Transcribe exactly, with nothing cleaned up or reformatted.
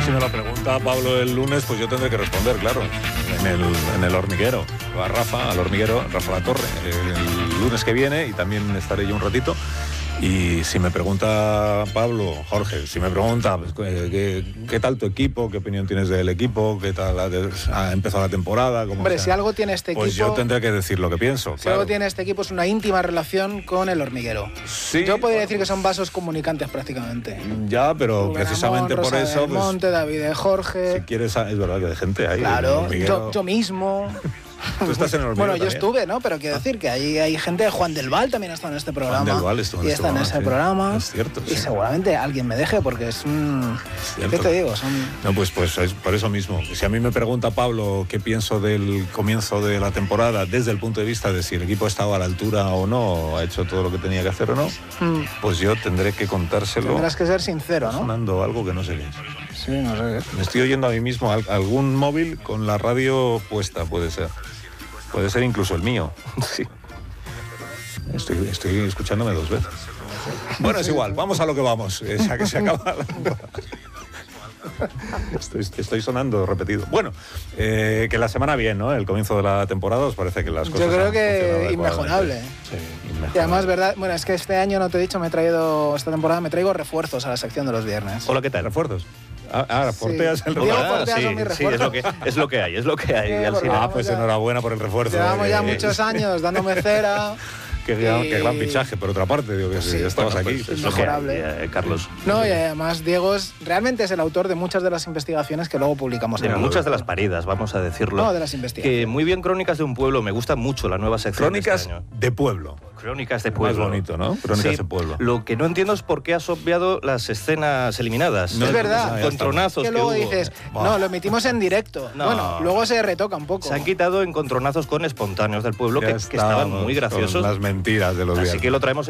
si me lo pregunta Pablo el lunes, pues yo tendré que responder, claro, en el, en el hormiguero. A Rafa, al hormiguero, Rafa La Torre, el lunes que viene, y también estaré yo un ratito. Y si me pregunta Pablo, Jorge, si me pregunta pues, ¿qué, qué tal tu equipo? ¿Qué opinión tienes del equipo? ¿Qué tal ha, ha empezado la temporada? ¿Cómo Hombre, sea? si algo tiene este equipo... Pues yo tendré que decir lo que pienso, Si claro. algo tiene este equipo es una íntima relación con el hormiguero. Sí, yo podría bueno, decir que son vasos comunicantes prácticamente. Ya, pero Rubén precisamente Amón, por Rosa eso... del pues, Monte, David de Jorge... si quieres, es verdad que hay gente ahí. Claro, yo, yo mismo... Tú estás en el hormiguero. Bueno, yo también. estuve, ¿no? Pero quiero decir que ahí hay gente, Juan del Val también ha estado en este programa. Juan del Val estuvo en y este está en programa, ese sí. programa. Es cierto, Y sí. seguramente alguien me deje porque es un... Cierto. ¿Qué te digo? Son... No, pues, pues es por eso mismo. Si a mí me pregunta Pablo qué pienso del comienzo de la temporada desde el punto de vista de si el equipo estaba a la altura o no, ha hecho todo lo que tenía que hacer o no, Mm. pues yo tendré que contárselo. Tendrás que ser sincero, ¿no? Sonando algo que no sé qué es. Sí, no sé. Me estoy oyendo a mí mismo al- algún móvil con la radio puesta, puede ser. Puede ser incluso el mío. Sí. Estoy, estoy escuchándome dos veces. Bueno, es igual, vamos a lo que vamos. Eh, ya que se acaba la temporada. Estoy, estoy sonando repetido. Bueno, eh, que la semana bien, ¿no? El comienzo de la temporada, ¿os parece que las cosas Yo creo han que funcionado inmejorable. adecuadamente? Sí, inmejorable. Y además, verdad, bueno, es que este año, no te he dicho, me he traído, esta temporada me traigo refuerzos a la sección de los viernes. Hola, ¿qué tal? ¿Refuerzos. Ah, ah Sí. porteas el Diego refuerzo. Portea son mis sí, sí, es lo, que, es lo que hay, es lo que hay. Eh, Alsina. porque- Ah, pues ya- enhorabuena por el refuerzo. Llevamos eh, ya que- muchos años dándome cera. Qué, gran, y- qué gran fichaje, por otra parte, digo que sí, Sí, estamos Bueno, aquí. pues es lo que hay, Mejorable. eh, Carlos. No, y además Diego es, realmente es el autor de muchas de las investigaciones que luego publicamos. De en el muchas de blog. las paridas, vamos a decirlo. No, de las investigaciones. Que muy bien, Crónicas de un Pueblo. Me gusta mucho la nueva sección de Crónicas este año. de pueblo. Crónicas de Más Pueblo. bonito, ¿no? Crónicas Sí, de pueblo. Lo que no entiendo es por qué has obviado las escenas eliminadas. No, Es verdad. Con tronazos que que luego hubo. dices, Buah. no, lo emitimos en directo. No. Bueno, luego se retoca un poco. Se han quitado encontronazos con espontáneos del pueblo Ya que, que estaban estábamos muy graciosos. con las mentiras de los Así viernes. que lo traemos